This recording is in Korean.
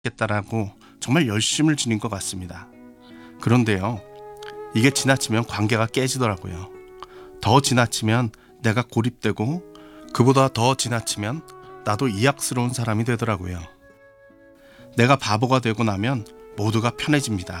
겠다라고 정말 열심을 지닌 것 같습니다. 그런데요, 이게 지나치면 관계가 깨지더라고요. 더 지나치면 내가 고립되고, 그보다 더 지나치면 나도 이악스러운 사람이 되더라고요. 내가 바보가 되고 나면 모두가 편해집니다.